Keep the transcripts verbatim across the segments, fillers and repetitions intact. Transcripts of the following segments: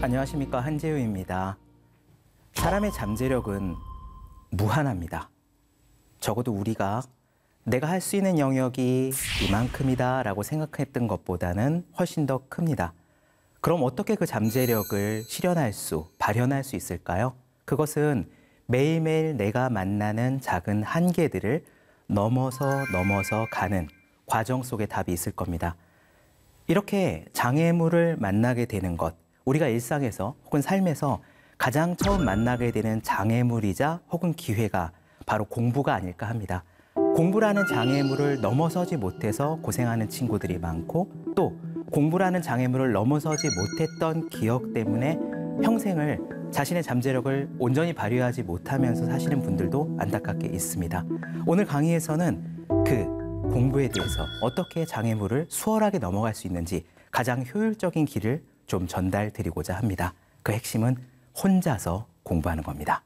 안녕하십니까, 한재우입니다. 사람의 잠재력은 무한합니다. 적어도 우리가 내가 할 수 있는 영역이 이만큼이다 라고 생각했던 것보다는 훨씬 더 큽니다. 그럼 어떻게 그 잠재력을 실현할 수, 발현할 수 있을까요? 그것은 매일매일 내가 만나는 작은 한계들을 넘어서 넘어서 가는 과정 속에 답이 있을 겁니다. 이렇게 장애물을 만나게 되는 것, 우리가 일상에서 혹은 삶에서 가장 처음 만나게 되는 장애물이자 혹은 기회가 바로 공부가 아닐까 합니다. 공부라는 장애물을 넘어서지 못해서 고생하는 친구들이 많고, 또 공부라는 장애물을 넘어서지 못했던 기억 때문에 평생을 자신의 잠재력을 온전히 발휘하지 못하면서 사시는 분들도 안타깝게 있습니다. 오늘 강의에서는 그 공부에 대해서 어떻게 장애물을 수월하게 넘어갈 수 있는지 가장 효율적인 길을 좀 전달드리고자 합니다. 그 핵심은 혼자서 공부하는 겁니다.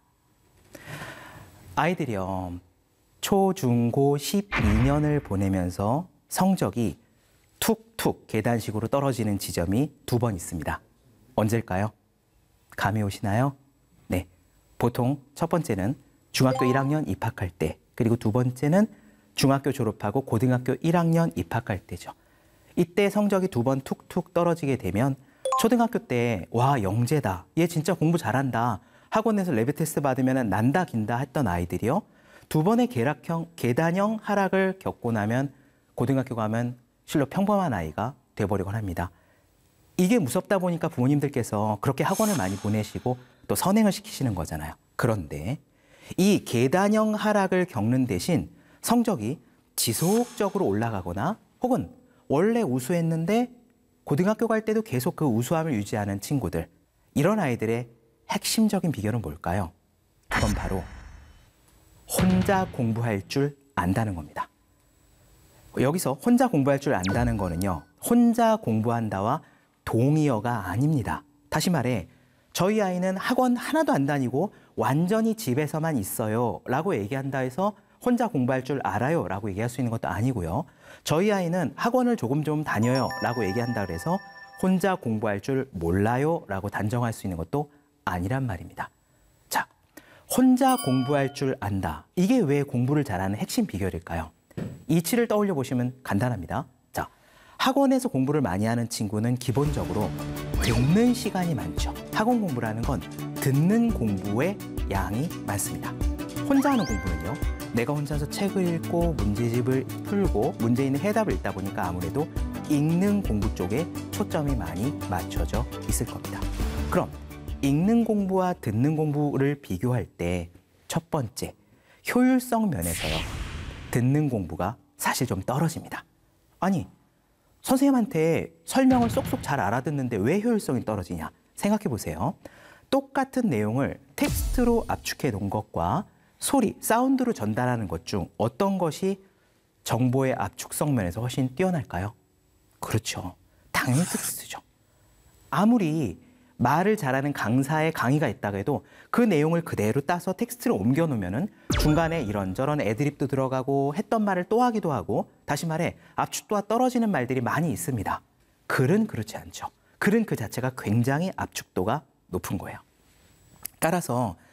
아이들이요, 초, 중, 고 십이 년을 보내면서 성적이 툭툭 계단식으로 떨어지는 지점이 두 번 있습니다. 언제일까요? 감이 오시나요? 네, 보통 첫 번째는 중학교 일 학년 입학할 때, 그리고 두 번째는 중학교 졸업하고 고등학교 일 학년 입학할 때죠. 이때 성적이 두 번 툭툭 떨어지게 되면 초등학교 때 와, 영재다, 얘 진짜 공부 잘한다, 학원에서 레벨 테스트 받으면 난다 긴다 했던 아이들이요, 두 번의 계락형, 계단형 하락을 겪고 나면 고등학교 가면 실로 평범한 아이가 돼버리곤 합니다. 이게 무섭다 보니까 부모님들께서 그렇게 학원을 많이 보내시고 또 선행을 시키시는 거잖아요. 그런데 이 계단형 하락을 겪는 대신 성적이 지속적으로 올라가거나 혹은 원래 우수했는데 고등학교 갈 때도 계속 그 우수함을 유지하는 친구들, 이런 아이들의 핵심적인 비결은 뭘까요? 그건 바로 혼자 공부할 줄 안다는 겁니다. 여기서 혼자 공부할 줄 안다는 거는요, 혼자 공부한다와 동의어가 아닙니다. 다시 말해, 저희 아이는 학원 하나도 안 다니고 완전히 집에서만 있어요 라고 얘기한다 해서 혼자 공부할 줄 알아요 라고 얘기할 수 있는 것도 아니고요, 저희 아이는 학원을 조금 좀 다녀요 라고 얘기한다 그래서 혼자 공부할 줄 몰라요 라고 단정할 수 있는 것도 아니란 말입니다. 자, 혼자 공부할 줄 안다, 이게 왜 공부를 잘하는 핵심 비결일까요? 이치를 떠올려 보시면 간단합니다. 자, 학원에서 공부를 많이 하는 친구는 기본적으로 듣는 시간이 많죠. 학원 공부라는 건 듣는 공부의 양이 많습니다. 혼자 하는 공부는요, 내가 혼자서 책을 읽고 문제집을 풀고 문제 있는 해답을 읽다 보니까 아무래도 읽는 공부 쪽에 초점이 많이 맞춰져 있을 겁니다. 그럼 읽는 공부와 듣는 공부를 비교할 때 첫 번째, 효율성 면에서요, 듣는 공부가 사실 좀 떨어집니다. 아니, 선생님한테 설명을 쏙쏙 잘 알아듣는데 왜 효율성이 떨어지냐? 생각해 보세요. 똑같은 내용을 텍스트로 압축해 놓은 것과 소리, 사운드로 전달하는 것 중 어떤 것이 정보의 압축성 면에서 훨씬 뛰어날까요? 그렇죠. 당연히 텍스트죠. 아무리 말을 잘하는 강사의 강의가 있다고 해도 그 내용을 그대로 따서 텍스트로 옮겨 놓으면은 중간에 이런저런 애드립도 들어가고 했던 말을 또 하기도 하고, 다시 말해 압축도가 떨어지는 말들이 많이 있습니다. 글은 그렇지 않죠. 글은 그 자체가 굉장히 압축도가 높은 거예요. 따라서